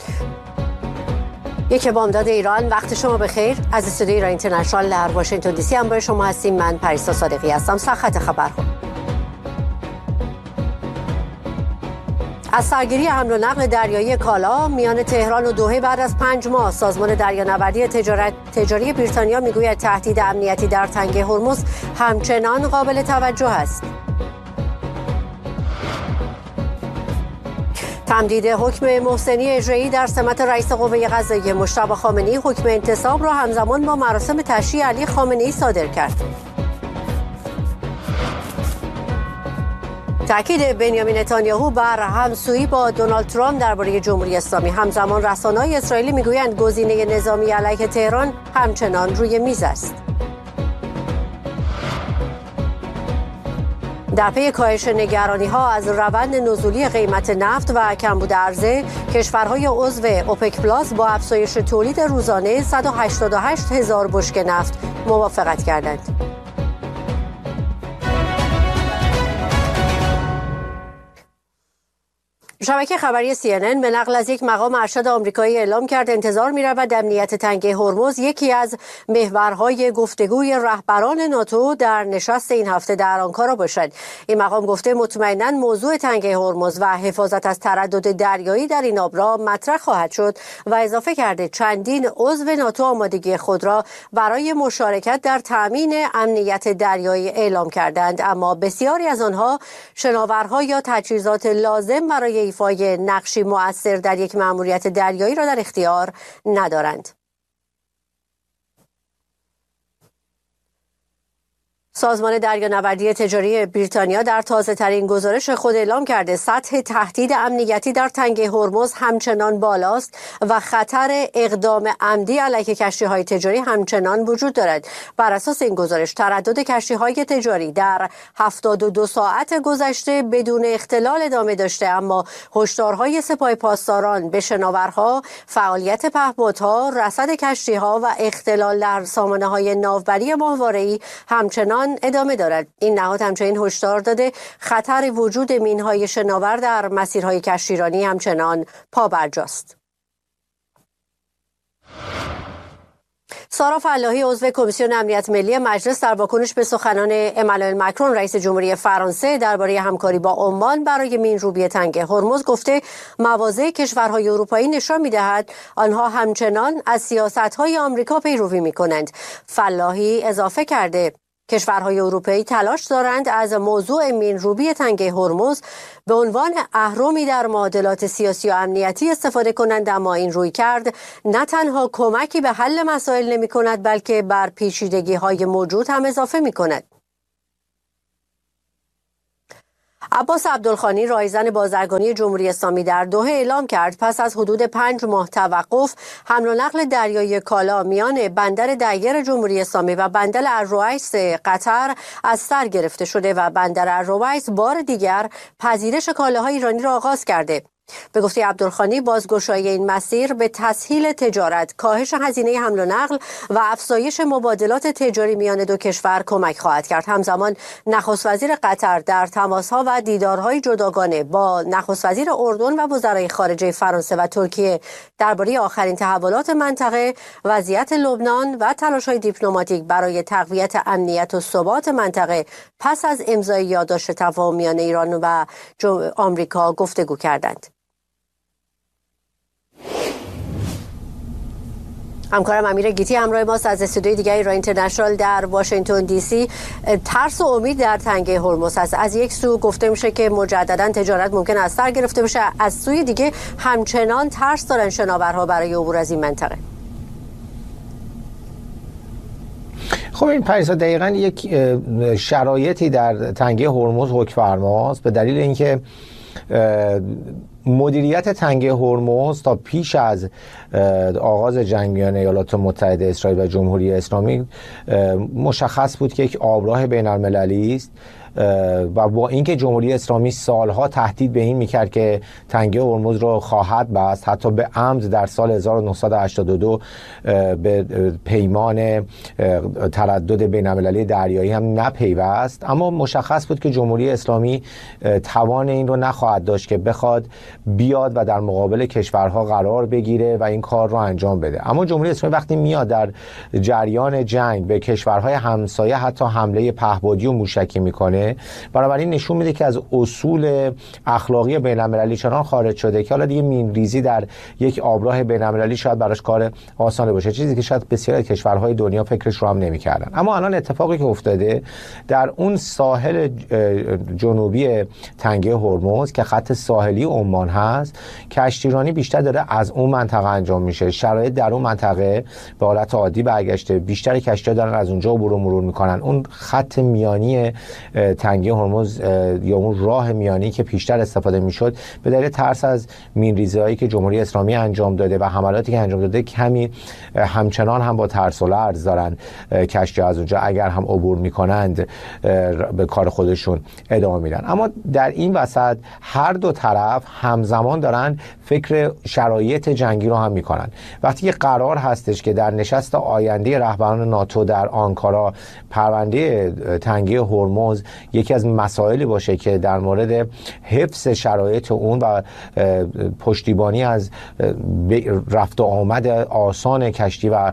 یک بامداد ایران، وقت شما بخیر. از استودیوی ایران اینترنشنال در واشنگتن دی سی همراه شما هستیم. من پریسا صادقی هستم. سرخط خبرها. از سرگیری حمل و نقل دریایی کالا میان تهران و دوحه بعد از 5 ماه، سازمان دریانوردی تجاری بریتانیا میگوید تهدید امنیتی در تنگه هرمز همچنان قابل توجه است. تمدید حکم محسنی اجرایی در سمت رئیس قوه قضاییه مجتبی خامنه‌ای حکم انتصاب را همزمان با مراسم تشییع علی خامنه‌ای صادر کرد. تأکید بنیامین نتانیاهو بر همسویی با دونالد ترامپ درباره جمهوری اسلامی. همزمان رسانه‌های اسرائیلی میگویند گزینه نظامی علیه تهران همچنان روی میز است. در پی کاهش نگرانی‌ها از روند نزولی قیمت نفت و کمبود عرضه، کشورهای عضو اوپک پلاس با افزایش تولید روزانه 188,000 بشکه نفت موافقت کردند. شبکه خبری CNN به نقل از یک مقام ارشد آمریکایی اعلام کرد انتظار می‌رود امنیت تنگه هرمز یکی از محورهای گفتگوی رهبران ناتو در نشست این هفته در آنکارا باشد. این مقام گفته مطمئناً موضوع تنگه هرمز و حفاظت از تردد دریایی در این آب را مطرح خواهد شد و اضافه کرده چندین عضو ناتو آمادگی خود را برای مشارکت در تأمین امنیت دریایی اعلام کردند، اما بسیاری از آنها شناورها یا تجهیزات لازم برای ایفای نقشی مؤثر در یک مأموریت دریایی را در اختیار ندارند. سازمان دریانوردی تجاری بریتانیا در تازه‌ترین گزارش خود اعلام کرده سطح تهدید امنیتی در تنگه هرمز همچنان بالاست و خطر اقدام عمدی علیه کشتی‌های تجاری همچنان وجود دارد. بر اساس این گزارش تردد کشتی‌های تجاری در 72 ساعت گذشته بدون اختلال ادامه داشته، اما هشدارهای سپاه پاسداران به شناورها، فعالیت پهپادها، رصد کشتی‌ها و اختلال در سامانه‌های ناوبری ماهواره‌ای همچنان ادامه دارد. این نهاد همچنین هشدار داده خطر وجود مین‌های شناور در مسیرهای کشتیرانی همچنان پابرجاست. سارا فلاحی عضو کمیسیون امنیت ملی مجلس در واکنش به سخنان امانوئل مکرون رئیس جمهوری فرانسه درباره همکاری با عمان برای مین‌روبی تنگه هرمز گفته مواضع کشورهای اروپایی نشان می‌دهد آنها همچنان از سیاست‌های آمریکا پیروی می‌کنند. فلاحی اضافه کرده کشورهای اروپایی تلاش دارند از موضوع مین‌روبی تنگه هرمز به عنوان اهرمی در معادلات سیاسی و امنیتی استفاده کنند، اما این رویکرد نه تنها کمکی به حل مسائل نمی‌کند بلکه بر پیچیدگی‌های موجود هم اضافه می‌کند. عباس عبدالخانی رایزن بازرگانی جمهوری اسلامی در دوحه اعلام کرد پس از حدود 5 ماه توقف حمل و نقل دریایی کالا میان بندر دیر جمهوری اسلامی و بندر الرویس قطر از سر گرفته شده و بندر الرویس بار دیگر پذیرش کالاهای ایرانی را آغاز کرده. به گفته عبدالخانی بازگشایی این مسیر به تسهیل تجارت، کاهش هزینه حمل و نقل و افزایش مبادلات تجاری میان دو کشور کمک خواهد کرد. همزمان نخست وزیر قطر در تماس‌ها و دیدارهای جداگانه با نخست وزیر اردن و وزرای خارجه فرانسه و ترکیه درباره آخرین تحولات منطقه، وضعیت لبنان و تلاش‌های دیپلماتیک برای تقویت امنیت و ثبات منطقه پس از امضای یادداشت تفاهم میان ایران و آمریکا گفتگو کردند. همکارم امیر گیتی همراه ماست از استودیوی دیگری ایران اینترنشنال در واشنگتن دی سی. ترس و امید در تنگه هرمز است. از یک سو گفته میشه که مجددا تجارت ممکن است سر گرفته بشه، از سوی دیگه همچنان ترس دارن شناورها برای عبور از این منطقه. خب این پریسا دقیقاً یک شرایطی در تنگه هرمز حکم فرماست به دلیل اینکه مدیریت تنگه هرمز تا پیش از آغاز جنگ میان ایالات متحده اسرائیل و جمهوری اسلامی مشخص بود که یک آبراه بین المللی است و با اینکه جمهوری اسلامی سالها تهدید به این میکرد که تنگه هرمز رو خواهد بست، حتی به عمد در سال 1982 به پیمان تردد بین‌المللی دریایی هم نپیوست، اما مشخص بود که جمهوری اسلامی توان این رو نخواهد داشت که بخواد بیاد و در مقابل کشورها قرار بگیره و این کار رو انجام بده. اما جمهوری اسلامی وقتی میاد در جریان جنگ به کشورهای همسایه حتی حمله پهپادی و موشکی میکنه، بنابراین نشون میده که از اصول اخلاقی بین‌المللی چنان خارج شده که حالا دیگه مین‌ریزی در یک آبراه بین‌المللی شاید براش کار آسانه باشه، چیزی که شاید بسیاری از کشورهای دنیا فکرش رو هم نمی‌کردن. اما الان اتفاقی که افتاده در اون ساحل جنوبی تنگه هرمز که خط ساحلی عمان هست، کشتیرانی بیشتر داره از اون منطقه انجام میشه. شرایط در اون منطقه به حالت عادی برگشته، بیشتر کشتی‌ها دارن از اونجا عبور و مرور میکنن. اون خط میانی تنگه هرمز یا اون راه میانی که پیشتر استفاده میشد به دلیل ترس از مین‌ریزی‌هایی که جمهوری اسلامی انجام داده و حملاتی که انجام داده کمی همچنان هم با ترس و لرز دارن کشتی‌ها از اونجا اگر هم عبور میکنند به کار خودشون ادامه میدن. اما در این وسط هر دو طرف همزمان دارن فکر شرایط جنگی رو هم میکنن. وقتی که قرار هستش که در نشست آینده رهبران ناتو در آنکارا پرونده تنگه هرمز یکی از مسائلی باشه که در مورد حفظ شرایط اون و پشتیبانی از رفت و آمد آسان کشتی و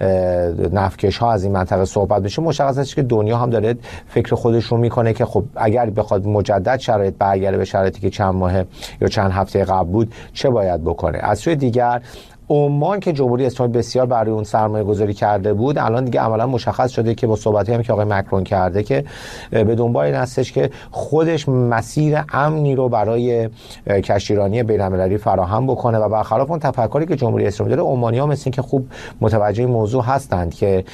نفتکش ها از این منطقه صحبت بشه، مشخص است که دنیا هم داره فکر خودش رو میکنه که خب اگر بخواد مجدد شرایط برگرده به شرایطی که چند ماه یا چند هفته قبل بود چه باید بکنه. از سوی دیگر عمان که جمهوری اسلامی بسیار برای اون سرمایه گذاری کرده بود، الان دیگه عملا مشخص شده که با صحبتی هم که آقای مکرون کرده که به دنبال این هستش که خودش مسیر امنی رو برای کشتیرانی بین‌المللی فراهم بکنه و برخلاف اون تفکری که جمهوری اسلامی داره، عمانی‌ها مثل این که خوب متوجه این موضوع هستند که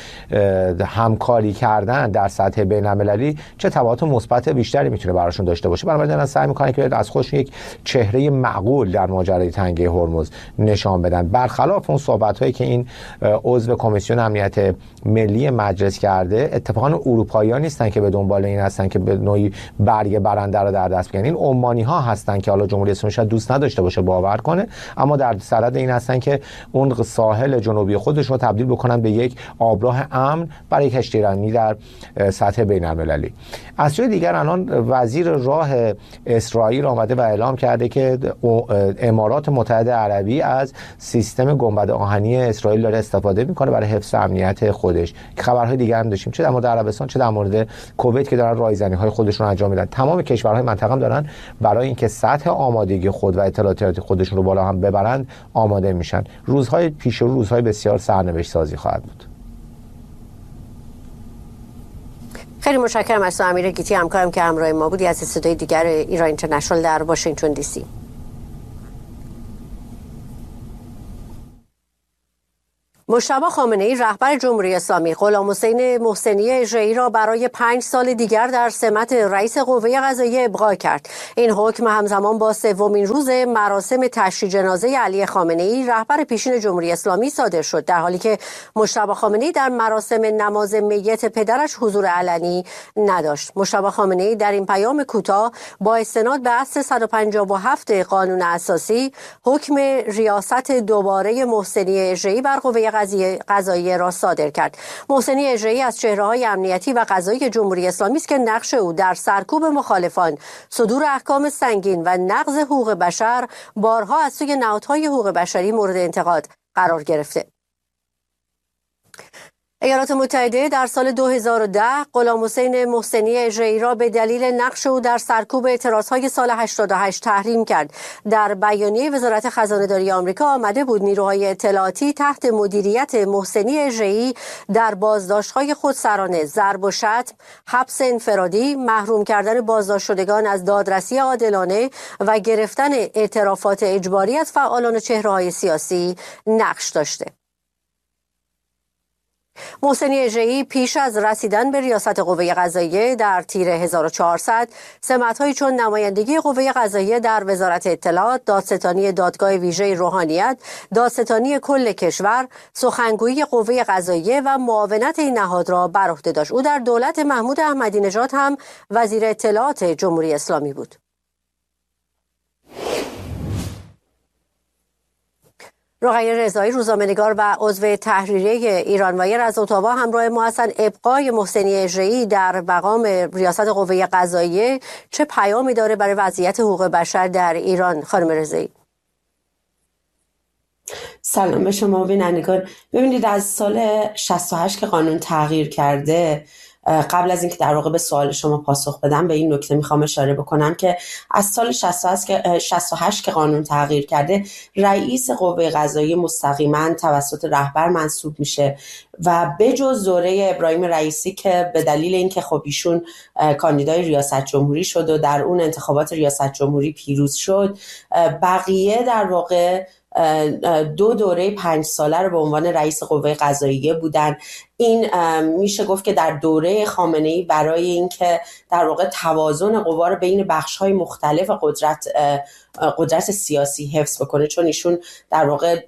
همکاری کردن در سطح بین‌المللی چه تبعات مثبت بیشتری میتونه براشون داشته باشه. بنابراین دارن سعی میکنن که از خودشون یک چهره معقول در ماجرای تنگه هرمز نشان بدن، برخلاف اون صحبت‌هایی که این عضو کمیسیون امنیت ملی مجلس کرده. اتفاقا اروپایی‌ها نیستن که به دنبال این هستن که به نوعی برگ برنده رو در دست بگیرن، این عمانی‌ها هستن که حالا جمهوری اسلامی شاید دوست نداشته باشه باور کنه، اما در صدد این هستن که اون ساحل جنوبی خودش رو تبدیل بکنن به یک آبراه امن برای کشتیرانی در سطح بین‌المللی. از سوی دیگر الان وزیر راه اسرائیل آمده و اعلام کرده که امارات متحده عربی از سیستم گنبد آهنی اسرائیل داره استفاده میکنه برای حفظ امنیت خودش. خبرهای دیگر هم داشتیم چه در مورد عربستان چه در مورد کویت که دارن رایزنی‌های خودشون رو انجام میدن. تمام کشورهای منطقه هم دارن برای اینکه سطح آمادگی خود و اطلاعاتی خودشون رو بالا هم ببرند آماده میشن. روزهای پیش رو روزهای بسیار سرنوشت سازی خواهد بود. خیلی متشکرم از امیر گیتی همکارم که همراه ما بودی از صدای دیگر ایران اینترنشنال در واشنگتن دی سی. مجتبی خامنه‌ای رهبر جمهوری اسلامی غلامحسین محسنی اژه‌ای را برای 5 سال دیگر در سمت رئیس قوه قضاییه ابقا کرد. این حکم همزمان با سومین روز مراسم تشییع جنازه علی خامنه‌ای رهبر پیشین جمهوری اسلامی صادر شد، در حالی که مجتبی خامنه‌ای در مراسم نماز میت پدرش حضور علنی نداشت. مجتبی خامنه‌ای در این پیام کوتاه با استناد به اصل 157 قانون اساسی حکم ریاست دوباره محسنی اژه‌ای بر قوه قضاییه را صادر کرد. محسنی اژه‌ای از چهره‌های امنیتی و قضایی جمهوری اسلامی است که نقش او در سرکوب مخالفان، صدور احکام سنگین و نقض حقوق بشر بارها از سوی نهادهای حقوق بشری مورد انتقاد قرار گرفته. ایالات متحده در سال 2010 غلامحسین محسنی اژه‌ای را به دلیل نقش او در سرکوب اعتراضهای سال 88 تحریم کرد. در بیانیه وزارت خزانه‌داری آمریکا آمده بود نیروهای اطلاعاتی تحت مدیریت محسنی اژه‌ای در بازداشت‌های خودسرانه، ضرب و شتم، حبس انفرادی، محروم کردن بازداشت‌شدگان از دادرسی عادلانه و گرفتن اعترافات اجباری از فعالان و چهره‌های سیاسی نقش داشته. محسنی اژه‌ای پیش از رسیدن به ریاست قوه قضاییه در تیر 1400 سمت‌هایی چون نمایندگی قوه قضاییه در وزارت اطلاعات، دادستانی دادگاه ویژه روحانیت، دادستانی کل کشور، سخنگویی قوه قضاییه و معاونت این نهاد را بر عهده داشت. او در دولت محمود احمدی نژاد هم وزیر اطلاعات جمهوری اسلامی بود. رقیه رضایی، روزنامه‌نگار و عضو تحریریه ایرانوایر از اتاوا همراه ما هستند. ابقای محسنی اژه‌ای در مقام ریاست قوه قضاییه چه پیامی داره برای وضعیت حقوق بشر در ایران خانم رضایی؟ سلام به شما بینندگان. ببینید از سال 68 که قانون تغییر کرده، قبل از اینکه در واقع به سوال شما پاسخ بدم به این نکته میخوام اشاره بکنم که از سال 68 که قانون تغییر کرده، رئیس قوه قضاییه مستقیما توسط رهبر منصوب میشه و به جز دوره ابراهیم رئیسی که به دلیل اینکه خب ایشون کاندیدای ریاست جمهوری شد و در اون انتخابات ریاست جمهوری پیروز شد، بقیه در واقع 2 دوره 5 ساله رو به عنوان رئیس قوه قضاییه بودن. این میشه گفت که در دوره خامنه‌ای برای اینکه در واقع توازن قوا رو بین بخش‌های مختلف قدرت سیاسی حفظ بکنه، چون ایشون در واقع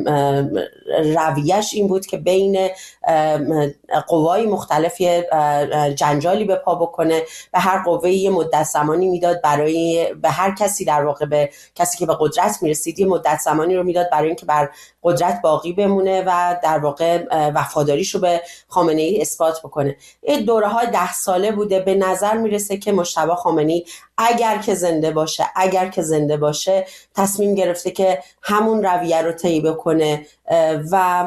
رویش این بود که بین قوای مختلف جنجالی به پا بکنه، به هر قوه‌ای یه مدت زمانی میداد برای به هر کسی، در واقع به کسی که به قدرت میرسید یه مدت زمانی رو میداد برای اینکه بر قدرت باقی بمونه و در واقع وفاداریشو به خامنه‌ای اثبات بکنه. این دوره‌های 10 ساله بوده. به نظر میرسه که مجتبی خامنه‌ای اگر که زنده باشه تصمیم گرفته که همون رویه رو طی بکنه. و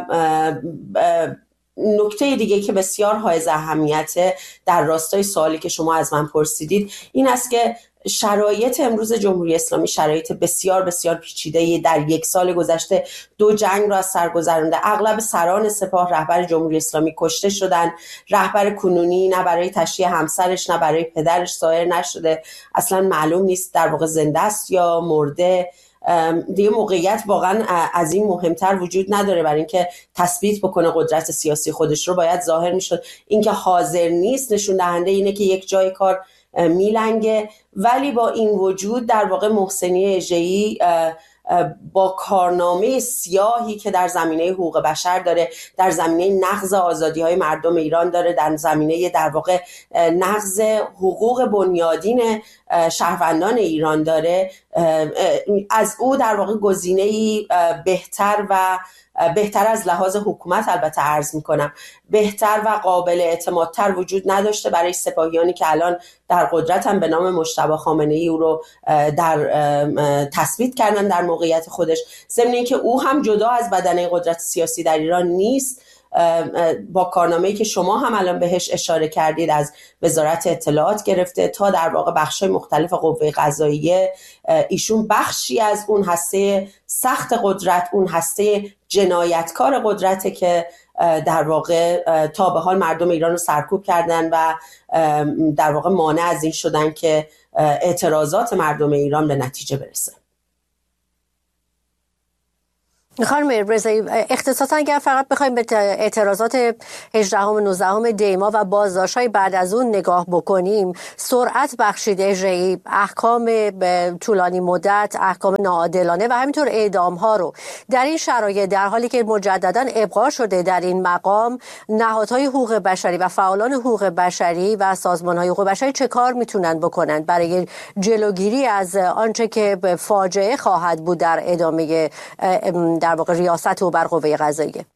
نکته دیگه که بسیار حائز اهمیته در راستای سوالی که شما از من پرسیدید این است که شرایط امروز جمهوری اسلامی شرایط بسیار بسیار پیچیده. در 1 سال گذشته 2 جنگ را از سر گذرانده. اغلب سران سپاه رهبر جمهوری اسلامی کشته شدن. رهبر کنونی نه برای تشییع همسرش نه برای پدرش ظاهر نشده، اصلا معلوم نیست در واقع زنده است یا مرده. دیگه موقعیت واقعا از این مهمتر وجود نداره برای اینکه تثبیت بکنه قدرت سیاسی خودش رو. باید ظاهر میشد. اینکه حاضر نیست نشون دهنده اینه که یک جای کار میلنگه. ولی با این وجود در واقع محسنی اژه‌ای با کارنامه سیاهی که در زمینه حقوق بشر داره، در زمینه نقض آزادی‌های مردم ایران داره، در زمینه در واقع نقض حقوق بنیادین شهروندان ایران داره، از او در واقع گزینه‌ای بهتر از لحاظ حکومت البته عرض میکنم، بهتر و قابل اعتمادتر وجود نداشته برای سپاهیانی که الان در قدرتن به نام مجتبی خامنه‌ای او رو در تثبیت کردن در موقعیت خودش. ضمن اینکه او هم جدا از بدنه قدرت سیاسی در ایران نیست، با کارنامه‌ای که شما هم الان بهش اشاره کردید، از وزارت اطلاعات گرفته تا در واقع بخش‌های مختلف قوه قضاییه، ایشون بخشی از اون هسته سخت قدرت، اون هسته جنایتکار قدرته که در واقع تا به حال مردم ایران رو سرکوب کردن و در واقع مانع از این شدن که اعتراضات مردم ایران به نتیجه برسه. خانم رضایی، اختصاصا اگر فقط بخوایم به اعتراضات 18 و 19 دی‌ماه و بازداشت‌های بعد از اون نگاه بکنیم، سرعت بخشید اژه‌ای، احکام طولانی مدت، احکام ناعادلانه و همینطور اعدام‌ها رو در این شرایط، در حالی که مجدداً ابقا شده در این مقام، نهادهای حقوق بشری و فعالان حقوق بشری و سازمان‌های حقوق بشری چه کار میتونن بکنن برای جلوگیری از آنچه که فاجعه خواهد بود در ادامه در واقع ریاست و بر قوه قضاییه؟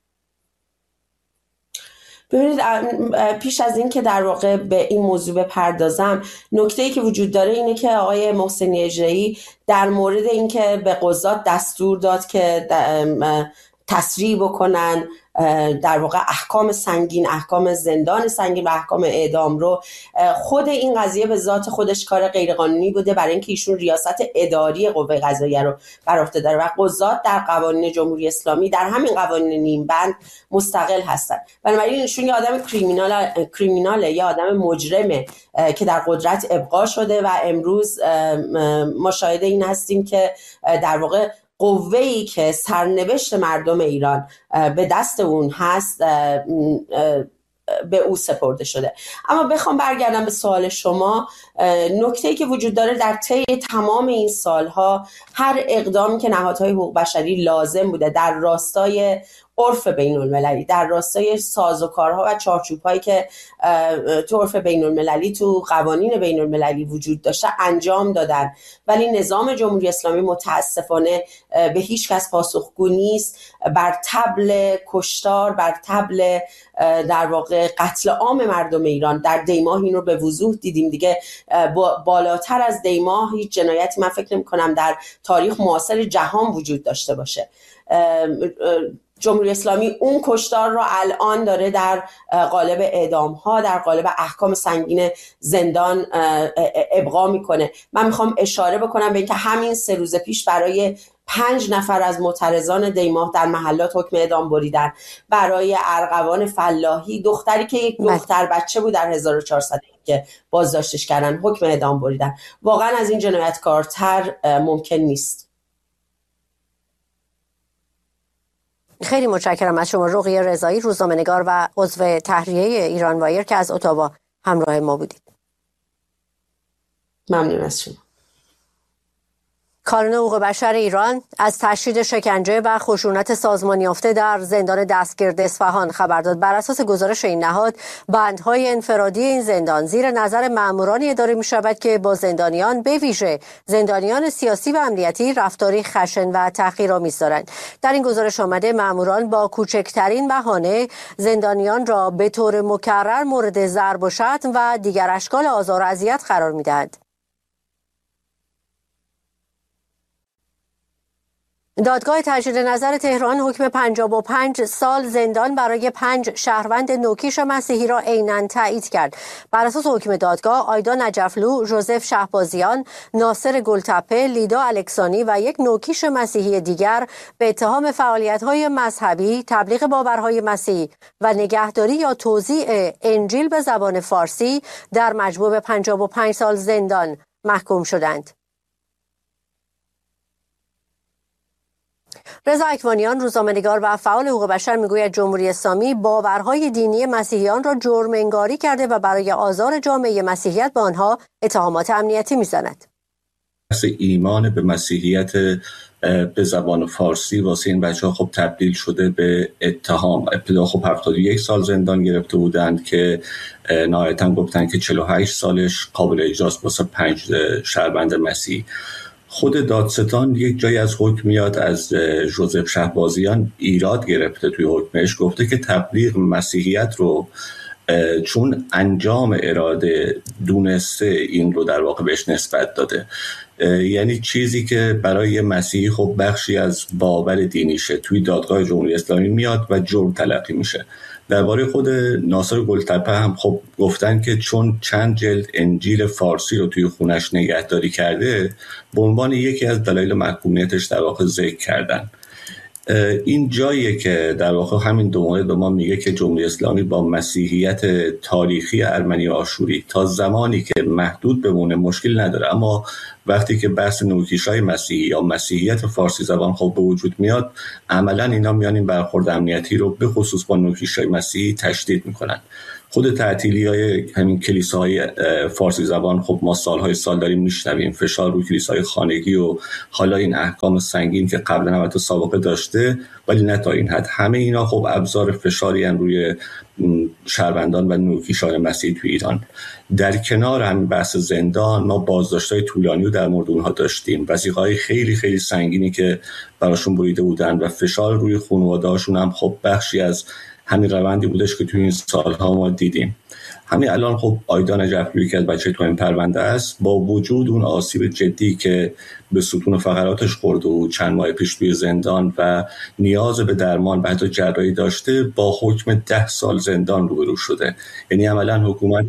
ببینید، پیش از این که در واقع به این موضوع بپردازم، نکته‌ای که وجود داره اینه که آقای محسنی اژه‌ای در مورد اینکه به قضات دستور داد که تسریع بکنن در واقع احکام سنگین، احکام زندان سنگین و احکام اعدام رو، خود این قضیه به ذات خودش کار غیرقانونی بوده، برای اینکه ایشون ریاست اداری قوه قضاییه رو بر عهده داره و قضات در قوانین جمهوری اسلامی، در همین قوانین نیم بند مستقل هستن. بنابراین ایشون یه آدم کریمیناله، یه آدم مجرمه که در قدرت ابقا شده و امروز ما شاهد این هستیم که در واقع قوه‌ای که سرنوشت مردم ایران به دست اون هست به او سپرده شده. اما بخوام برگردم به سوال شما، نکته‌ای که وجود داره در طی تمام این سالها هر اقدامی که نهادهای حقوق بشری لازم بوده در راستای عرف بین المللی، در راستای سازوکارها و چارچوب‌هایی که تو عرف بین المللی، تو قوانین بین المللی وجود داشته انجام دادن، ولی نظام جمهوری اسلامی متاسفانه به هیچ کس پاسخگو نیست. بر طبل کشتار، بر طبل در واقع قتل عام مردم ایران در دیماه این رو به وضوح دیدیم دیگه. بالاتر از دیماه هیچ جنایتی من فکر نمی‌کنم در تاریخ معاصر جهان وجود داشته باشه. جمهوری اسلامی اون کشتار رو الان داره در قالب اعدام‌ها، در قالب احکام سنگین زندان ابقا میکنه. من میخوام اشاره بکنم به اینکه همین 3 روز پیش برای 5 نفر از معترضان دیماه در محلات حکم اعدام بریدن. برای ارغوان فلاحی، دختری که یک دختر بچه بود در 1400 که بازداشتش کردن، حکم اعدام بریدن. واقعا از این جنایتکارتر ممکن نیست. خیلی متشکرم از شما رقیه رضایی، روزنامه‌نگار و عضو تحریریه ایران وایر که از اتاوا همراه ما بودید. ممنون از شما. کارون حقوق بشر ایران از تشدید شکنجه و خشونت سازمان یافته در زندان دستگرد اصفهان خبر داد. بر اساس گزارش این نهاد، بندهای انفرادی این زندان زیر نظر مامورانی اداره می شود که با زندانیان، به ویژه زندانیان سیاسی و امنیتی، رفتاری خشن و تحقیرآمیز دارند. در این گزارش آمده ماموران با کوچکترین بهانه زندانیان را به طور مکرر مورد ضرب و شتم و دیگر اشکال آزار و اذیت قرار می دهند. دادگاه تجدید نظر تهران حکم 55 سال زندان برای 5 شهروند نوکیش مسیحی را عیناً تایید کرد. بر اساس حکم دادگاه، آیدا نجفلو، ژوزف شهبازیان، ناصر گلتپه، لیدا الکسانی و یک نوکیش مسیحی دیگر به اتهام فعالیت‌های مذهبی، تبلیغ باورهای مسیحی و نگهداری یا توزیع انجیل به زبان فارسی در مجموع به 55 سال زندان محکوم شدند. رضا اکوانیان، روزنامه‌نگار و فعال حقوق بشر، میگوید جمهوری اسلامی باورهای دینی مسیحیان را جرم انگاری کرده و برای آزار جامعه مسیحیت به آنها اتهامات امنیتی میزند. ایمان به مسیحیت به زبان فارسی واسه این بچه‌ها خب تبدیل شده به اتهام. ابتدا خب 71 سال زندان گرفته بودند که نهایتاً گفتن که 48 سالش قابل اجراست واسه 5 شهروند مسیحی. خود دادستان یک جایی از حکم میاد از ژوزف شهبازیان ایراد گرفته توی حکمش، گفته که تبلیغ مسیحیت رو چون انجام اراده دونسته این رو در واقع بهش نسبت داده. یعنی چیزی که برای مسیحی خب بخشی از باور دینیشه توی دادگاه جمهوری اسلامی میاد و جرم تلقی میشه. درباره خود ناصر گلتپه هم خب گفتن که چون چند جلد انجیل فارسی رو توی خونش نگهداری کرده، به عنوان یکی از دلایل محکومیتش در واقع ذکر کردن. این جاییه که در واقع همین دو مورد به ما میگه که جمهوری اسلامی با مسیحیت تاریخی ارمنی و آشوری تا زمانی که محدود بمونه مشکل نداره، اما وقتی که بحث نوکیشای مسیحی یا مسیحیت فارسی زبان خب به وجود میاد، عملا اینا میان این برخورد امنیتی رو به خصوص با نوکیشای مسیحی تشدید میکنن. خود تعطیلی‌های همین کلیساهای فارسی زبان خب ما سالهای سال داریم میشنویم، فشار روی کلیساهای خانگی و حالا این احکام سنگین که قبلا البته سابقه داشته ولی نه تا این حد. همه اینا خب ابزار فشاری ان روی شهروندان و نوکیشان مسیحی توی ایران. در کنار همین بحث زندان، ما بازداشت‌های طولانی رو در مورد اونها داشتیم، وثیقه‌های خیلی خیلی سنگینی که براشون بریده بودن و فشار روی خانواده‌هاشون هم خب بخشی از همین روندی بودش که توی این سالها ما دیدیم. همین الان خب آیدا نجفلویی که از بچه تو این پرونده است، با وجود اون آسیب جدی که به ستون فقراتش خورده و چند ماه پیش توی زندان و نیاز به درمان و حتی جراحی داشته، با حکم 10 سال زندان روبرو شده. یعنی عملا حکومت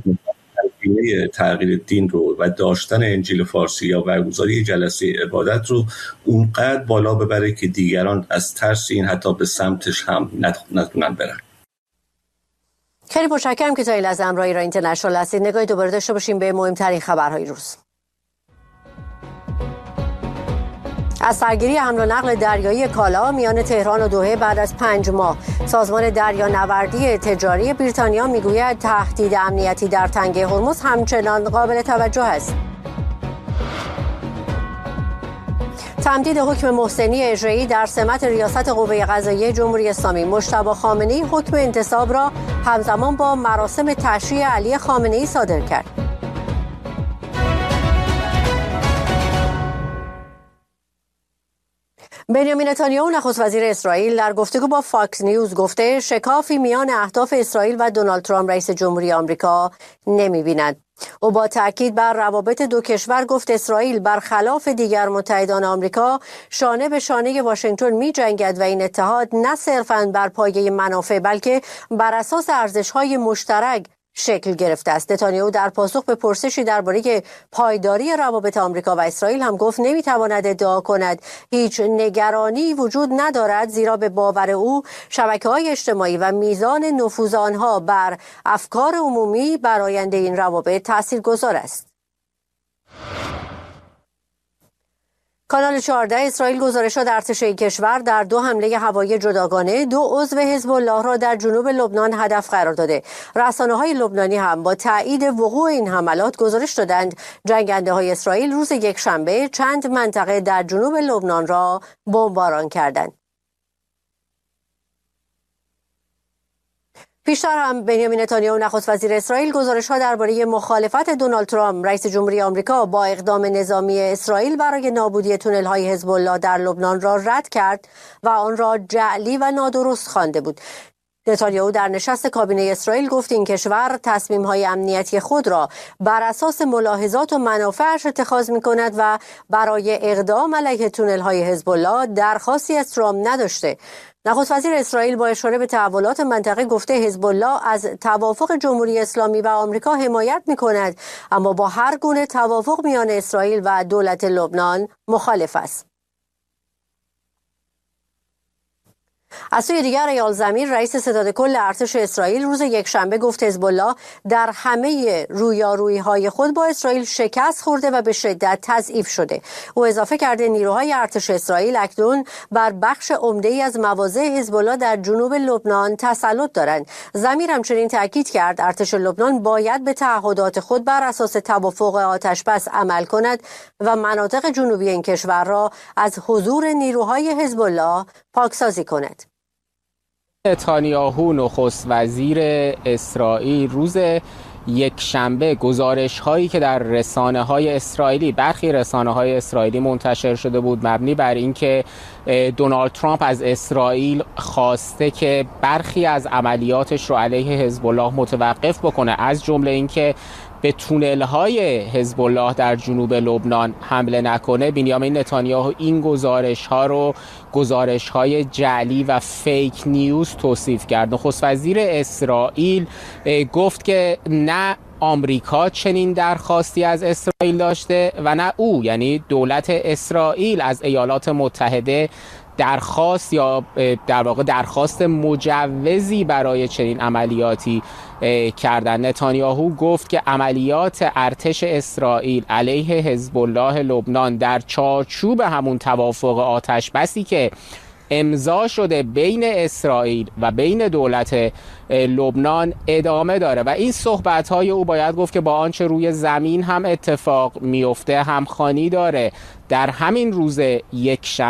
تغییر دین رو و داشتن انجیل فارسی یا برگزاری جلسه عبادت رو اونقدر بالا ببره که دیگران از ترس این حتی به سمتش هم نتونن برن. خیلی متشکرم که تا این لحظه همراه ایران اینترنشنال هستید. نگاهی دوباره داشته باشیم به مهمترین خبرهای روز. از سرگیری حمل و نقل دریایی کالا میان تهران و دوحه بعد از 5 ماه، سازمان دریانوردی تجاری بریتانیا میگوید تهدید امنیتی در تنگه هرمز همچنان قابل توجه است. تمدید حکم محسنی اجرایی در سمت ریاست قوه قضاییه جمهوری اسلامی. مجتبی خامنه‌ای حکم انتصاب را همزمان با مراسم تشییع علی خامنه‌ای صادر کرد. بنیامین نتانیاهو نخست وزیر اسرائیل در گفتگو با فاکس نیوز گفته شکافی میان اهداف اسرائیل و دونالد ترامپ رئیس جمهوری آمریکا نمی‌بیند. او با تاکید بر روابط دو کشور گفت اسرائیل برخلاف دیگر متحدان آمریکا شانه به شانه واشنگتن می‌جنگد و این اتحاد نه صرفاً بر پایه منافع بلکه بر اساس ارزش‌های مشترک شکل گرفته است. نتانیاهو در پاسخ به پرسشی درباره پایداری روابط آمریکا و اسرائیل هم گفت نمیتواند ادعا کند هیچ نگرانی وجود ندارد، زیرا به باور او شبکه‌های اجتماعی و میزان نفوذ آنها بر افکار عمومی بر آینده این روابط تاثیرگذار است. کانال 14 اسرائیل گزارش داد ارتش این کشور در 2 حمله هوایی جداگانه 2 عضو حزب الله را در جنوب لبنان هدف قرار داده. رسانه‌های لبنانی هم با تایید وقوع این حملات گزارش دادند جنگنده‌های اسرائیل روز یکشنبه چند منطقه در جنوب لبنان را بمباران کردند. پیشتر هم بنیامین نتانیاهو نخست وزیر اسرائیل گزارش‌ها درباره مخالفت دونالد ترامپ رئیس جمهوری آمریکا با اقدام نظامی اسرائیل برای نابودی تونل‌های حزب الله در لبنان را رد کرد و آن را جعلی و نادرست خوانده بود. نتانیاهو در نشست کابینه اسرائیل گفت این کشور تصمیم‌های امنیتی خود را بر اساس ملاحظات و منافعش اتخاذ می‌کند و برای اقدام علیه تونل‌های حزب الله درخواستی از ترامپ نداشته. نخست وزیر اسرائیل با اشاره به تحولات منطقه گفته حزب الله از توافق جمهوری اسلامی و آمریکا حمایت می‌کند، اما با هر گونه توافق میان اسرائیل و دولت لبنان مخالف است. از سوی دیگر ایال زمیر رئیس ستاد کل ارتش اسرائیل روز یکشنبه گفت حزب الله در همه رویارویی‌های خود با اسرائیل شکست خورده و به شدت تضعیف شده. او اضافه کرده نیروهای ارتش اسرائیل اکنون بر بخش عمده‌ای از مواضع حزب الله در جنوب لبنان تسلط دارند. زمیر همچنین تاکید کرد ارتش لبنان باید به تعهدات خود بر اساس توافق آتش‌بس عمل کند و مناطق جنوبی این کشور را از حضور نیروهای حزب الله پاکسازی کند. نتانیاهو نخست وزیر اسرائیل روز یکشنبه گزارش هایی که در رسانه‌های اسرائیلی برخی رسانه‌های اسرائیلی منتشر شده بود مبنی بر اینکه دونالد ترامپ از اسرائیل خواسته که برخی از عملیاتش رو علیه حزب الله متوقف بکنه، از جمله اینکه به تونل‌های حزب الله در جنوب لبنان حمله نکنه، بنیامین نتانیاهو این گزارش‌ها رو گزارش‌های جعلی و فیک نیوز توصیف کرد. نخست وزیر اسرائیل گفت که نه آمریکا چنین درخواستی از اسرائیل داشته و نه او، یعنی دولت اسرائیل، از ایالات متحده درخواست یا در واقع درخواست مجوزی برای چنین عملیاتی کردن. نتانیاهو گفت که عملیات ارتش اسرائیل علیه حزب الله لبنان در چارچوب همون توافق آتش‌بسی که امضا شده بین اسرائیل و بین دولت لبنان ادامه داره و این صحبت‌های او باید گفت که با آنچه روی زمین هم اتفاق میفته همخوانی داره. در همین روز یکشنبه